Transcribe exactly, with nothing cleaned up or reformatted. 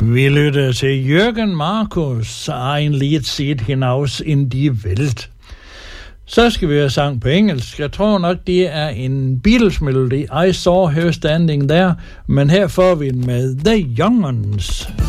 Vi lytter til Jürgen Markus, ein Lied sieht hinaus in die Welt. Så skal vi have sang på engelsk. Jeg tror nok, det er en Beatles-melodi. I saw her standing there. Men her får vi den med The Young Ones.